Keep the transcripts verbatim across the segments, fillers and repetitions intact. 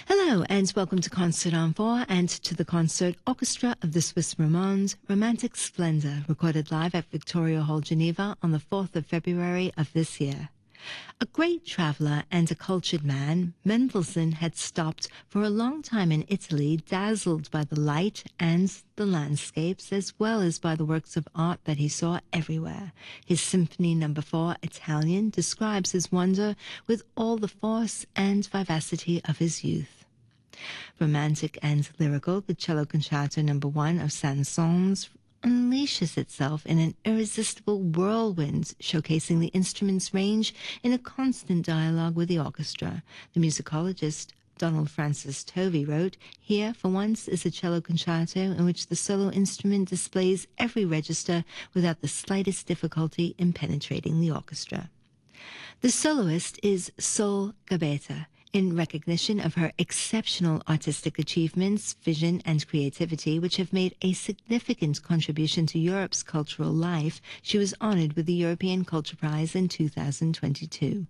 Hello and welcome to Concert on four and to the Concert Orchestra of the Swiss Romands, Romantic Splendor, recorded live at Victoria Hall, Geneva on the fourth of February of this year. A great traveller and a cultured man, Mendelssohn had stopped for a long time in Italy, dazzled by the light and the landscapes, as well as by the works of art that he saw everywhere. His Symphony Number four, Italian, describes his wonder with all the force and vivacity of his youth. Romantic and lyrical, the Cello Concerto Number one of Saint-Saëns unleashes itself in an irresistible whirlwind, showcasing the instrument's range in a constant dialogue with the orchestra. The musicologist Donald Francis Tovey wrote, "Here, for once, is a cello concerto in which the solo instrument displays every register without the slightest difficulty in penetrating the orchestra." The soloist is Sol Gabetta. In recognition of her exceptional artistic achievements, vision, and creativity, which have made a significant contribution to Europe's cultural life, she was honored with the European Culture Prize in two thousand twenty-two.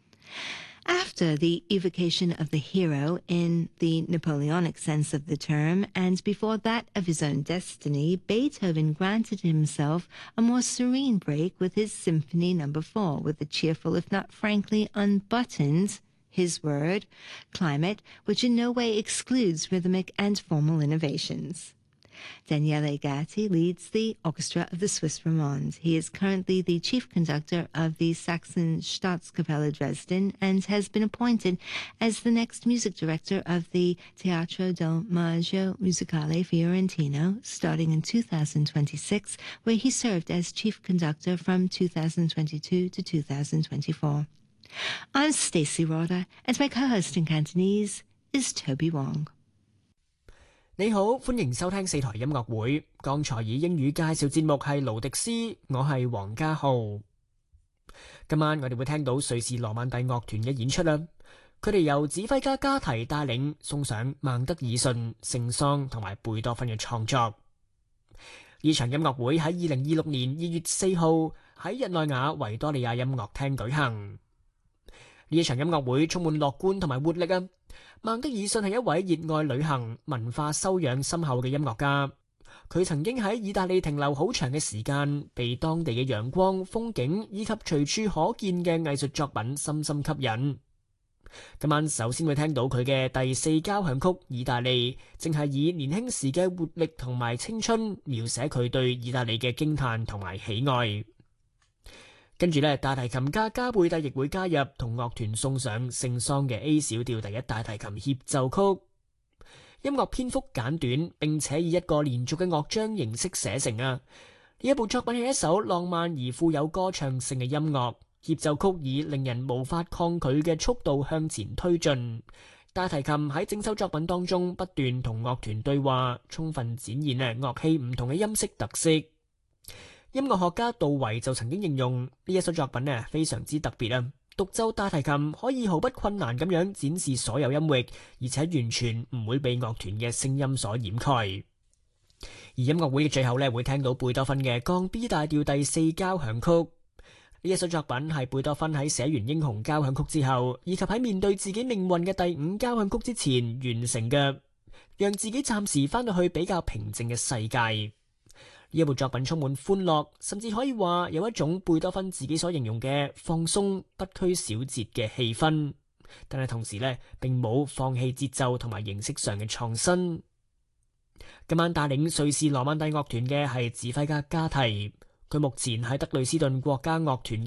After the evocation of the hero in the Napoleonic sense of the term, and before that of his own destiny, Beethoven granted himself a more serene break with his Symphony Number four, with a cheerful, if not frankly unbuttoned, his word, climate, which in no way excludes rhythmic and formal innovations. Daniele Gatti leads the orchestra of the Swiss Romands. He is currently the chief conductor of the Saxon Staatskapelle Dresden and has been appointed as the next music director of the Teatro del Maggio Musicale Fiorentino, starting in two thousand twenty-six, where he served as chief conductor from two thousand twenty-two to two thousand twenty-four. I'm Stacey Roder, and my co-host in Cantonese is Toby Wong. 你好，歡迎收聽四台音樂會。剛才以英語介紹節目係勞迪斯，我係黃家浩。今晚我哋會聽到瑞士羅曼蒂樂團嘅演出啦。佢哋由指揮家加提帶領，送上孟德爾遜、聖桑同埋貝多芬嘅創作。呢場音樂會喺二零二六年二月四號喺日內瓦維多利亞音樂廳舉行。呢一場音樂會充滿樂觀同埋活力啊！孟德爾遜係一位熱愛旅行、文化修養深厚嘅音樂家。佢曾經喺意大利停留好長嘅時間，被當地嘅陽光、風景以及隨處可見嘅藝術作品深深吸引。今晚首先會聽到佢嘅第四交響曲《意大利》，正係以年輕時嘅活力同埋青春，描寫佢對意大利嘅驚嘆同埋喜愛。跟住呢，大提琴家加貝蒂亦會加入，同樂團送上聖桑嘅 A 小調第一大提琴協奏曲。音樂篇幅簡短，並且以一個連續嘅樂章形式寫成啊！呢一部作品係一首浪漫而富有歌唱性嘅音樂，協奏曲以令人無法抗拒嘅速度向前推進。大提琴喺整首作品當中不斷同樂團對話，充分展現啊樂器唔同嘅音色特色。音樂學家杜維就曾經形容呢一首作品呢非常之特別啊！獨奏大提琴可以毫不困難咁樣展示所有音域，而且完全唔會被樂團嘅聲音所掩蓋。而音樂會嘅最後呢，會聽到貝多芬嘅降 B 大調第四交響曲。呢一首作品係貝多芬喺寫完英雄交響曲之後，以及喺面對自己命運嘅第五交響曲之前完成嘅，讓自己暫時翻到去比較平靜嘅世界。呢一部作品充滿歡樂，甚至可以話有一種貝多芬自己所形容嘅放鬆不拘小節嘅氣氛，但係同時呢並冇放棄節奏同埋形式上嘅創新。今晚帶領瑞士羅曼蒂樂團嘅係指揮家加提，佢目前喺德累斯頓國家樂團